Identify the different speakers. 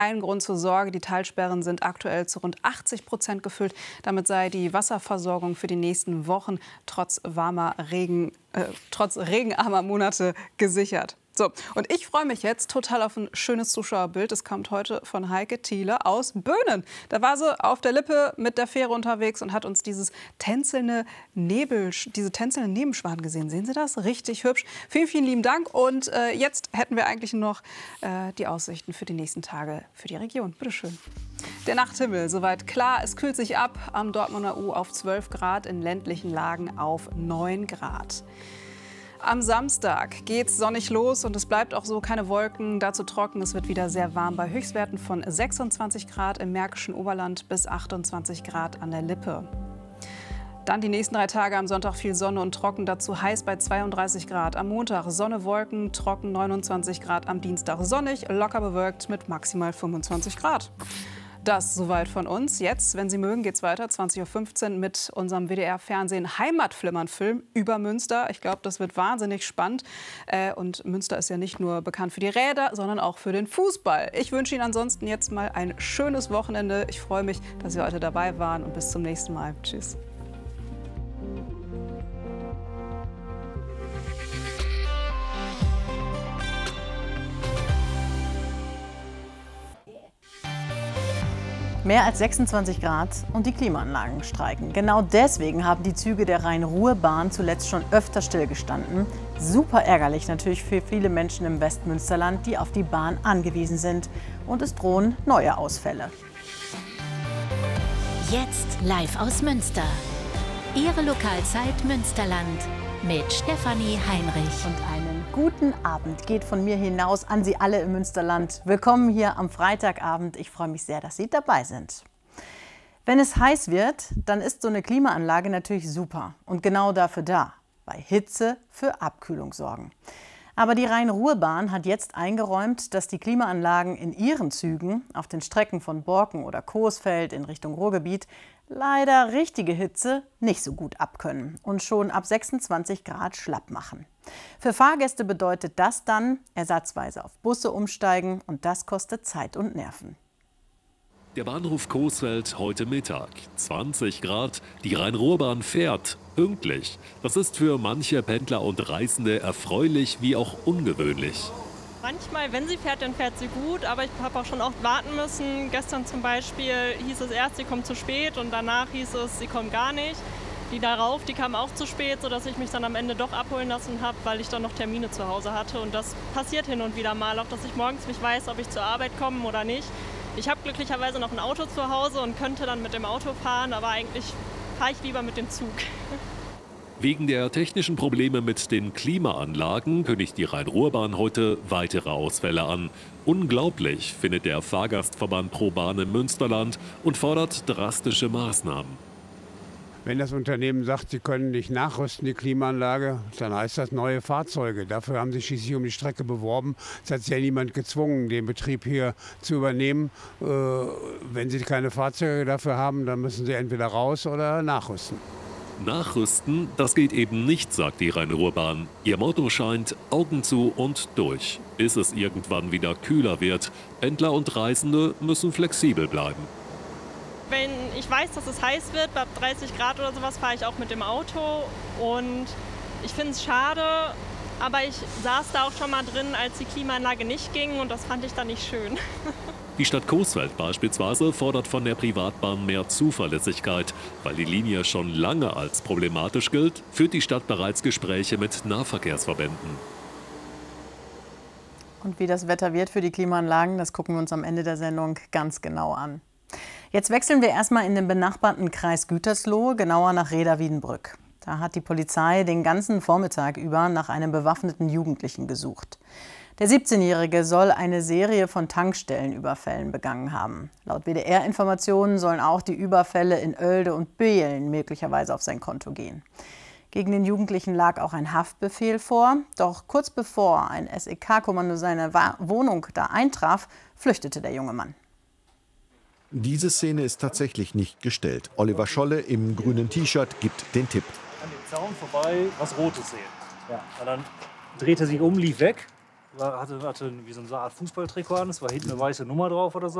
Speaker 1: Kein Grund zur Sorge. Die Talsperren sind aktuell zu rund 80% gefüllt. Damit sei die Wasserversorgung für die nächsten Wochen trotz regenarmer Monate gesichert. So, und ich freue mich jetzt total auf ein schönes Zuschauerbild. Es kommt heute von Heike Thiele aus Böhnen. Da war sie auf der Lippe mit der Fähre unterwegs und hat uns diese tänzelnde Nebenschwan gesehen. Sehen Sie das? Richtig hübsch. Vielen, vielen lieben Dank. Und jetzt hätten wir eigentlich nur noch die Aussichten für die nächsten Tage für die Region. Bitte schön. Der Nachthimmel soweit klar. Es kühlt sich ab. Am Dortmunder U auf 12 Grad, in ländlichen Lagen auf 9 Grad. Am Samstag geht's sonnig los und es bleibt auch so, keine Wolken, dazu trocken. Es wird wieder sehr warm bei Höchstwerten von 26 Grad im Märkischen Oberland bis 28 Grad an der Lippe. Dann die nächsten 3 Tage, am Sonntag viel Sonne und trocken, dazu heiß bei 32 Grad. Am Montag Sonne, Wolken, trocken 29 Grad. Am Dienstag sonnig, locker bewölkt mit maximal 25 Grad. Das soweit von uns. Jetzt, wenn Sie mögen, geht's weiter, 20:15 Uhr mit unserem WDR-Fernsehen Heimatflimmern-Film über Münster. Ich glaube, das wird wahnsinnig spannend. Und Münster ist ja nicht nur bekannt für die Räder, sondern auch für den Fußball. Ich wünsche Ihnen ansonsten jetzt mal ein schönes Wochenende. Ich freue mich, dass Sie heute dabei waren und bis zum nächsten Mal. Tschüss.
Speaker 2: Mehr als 26 Grad und die Klimaanlagen streiken. Genau deswegen haben die Züge der Rhein-Ruhr-Bahn zuletzt schon öfter stillgestanden. Super ärgerlich natürlich für viele Menschen im Westmünsterland, die auf die Bahn angewiesen sind. Und es drohen neue Ausfälle.
Speaker 3: Jetzt live aus Münster. Ihre Lokalzeit Münsterland mit Stefanie Heinrich.
Speaker 2: Und einen guten Abend geht von mir hinaus an Sie alle im Münsterland. Willkommen hier am Freitagabend. Ich freue mich sehr, dass Sie dabei sind. Wenn es heiß wird, dann ist so eine Klimaanlage natürlich super und genau dafür da. Bei Hitze für Abkühlung sorgen. Aber die Rhein-Ruhr-Bahn hat jetzt eingeräumt, dass die Klimaanlagen in ihren Zügen auf den Strecken von Borken oder Coesfeld in Richtung Ruhrgebiet leider richtige Hitze nicht so gut abkönnen und schon ab 26 Grad schlapp machen. Für Fahrgäste bedeutet das dann ersatzweise auf Busse umsteigen und das kostet Zeit und Nerven.
Speaker 4: Der Bahnhof Coesfeld heute Mittag. 20 Grad. Die Rhein-Ruhr-Bahn fährt pünktlich. Das ist für manche Pendler und Reisende erfreulich wie auch ungewöhnlich.
Speaker 5: Manchmal, wenn sie fährt, dann fährt sie gut, aber ich habe auch schon oft warten müssen. Gestern zum Beispiel hieß es erst, sie kommt zu spät und danach hieß es, sie kommt gar nicht. Die darauf, die kam auch zu spät, sodass ich mich dann am Ende doch abholen lassen habe, weil ich dann noch Termine zu Hause hatte. Und das passiert hin und wieder mal, auch dass ich morgens nicht weiß, ob ich zur Arbeit komme oder nicht. Ich habe glücklicherweise noch ein Auto zu Hause und könnte dann mit dem Auto fahren, aber eigentlich fahre ich lieber mit dem Zug.
Speaker 4: Wegen der technischen Probleme mit den Klimaanlagen kündigt die Rhein-Ruhr-Bahn heute weitere Ausfälle an. Unglaublich, findet der Fahrgastverband Pro Bahn im Münsterland und fordert drastische Maßnahmen.
Speaker 6: Wenn das Unternehmen sagt, sie können nicht nachrüsten, die Klimaanlage, dann heißt das neue Fahrzeuge. Dafür haben sie schließlich um die Strecke beworben. Es hat sich ja niemand gezwungen, den Betrieb hier zu übernehmen. Wenn sie keine Fahrzeuge dafür haben, dann müssen sie entweder raus oder nachrüsten.
Speaker 4: Nachrüsten, das geht eben nicht, sagt die Rhein-Ruhr-Bahn. Ihr Motto scheint Augen zu und durch, bis es irgendwann wieder kühler wird. Pendler und Reisende müssen flexibel bleiben.
Speaker 5: Wenn ich weiß, dass es heiß wird, bei 30 Grad oder sowas, fahre ich auch mit dem Auto. Und ich finde es schade, aber ich saß da auch schon mal drin, als die Klimaanlage nicht ging und das fand ich dann nicht schön.
Speaker 4: Die Stadt Coesfeld beispielsweise fordert von der Privatbahn mehr Zuverlässigkeit. Weil die Linie schon lange als problematisch gilt, führt die Stadt bereits Gespräche mit Nahverkehrsverbänden.
Speaker 2: Und wie das Wetter wird für die Klimaanlagen, das gucken wir uns am Ende der Sendung ganz genau an. Jetzt wechseln wir erstmal in den benachbarten Kreis Gütersloh, genauer nach Rheda-Wiedenbrück. Da hat die Polizei den ganzen Vormittag über nach einem bewaffneten Jugendlichen gesucht. Der 17-Jährige soll eine Serie von Tankstellenüberfällen begangen haben. Laut WDR-Informationen sollen auch die Überfälle in Oelde und Beelen möglicherweise auf sein Konto gehen. Gegen den Jugendlichen lag auch ein Haftbefehl vor. Doch kurz bevor ein SEK-Kommando seine Wohnung da eintraf, flüchtete der junge Mann.
Speaker 7: Diese Szene ist tatsächlich nicht gestellt. Oliver Scholle im grünen T-Shirt gibt den Tipp.
Speaker 8: An dem Zaun vorbei was Rotes sehen. Ja. Und dann dreht er sich um, lief weg. hatte wie so eine Art Fußballtrikot an, es war hinten eine weiße Nummer drauf oder so.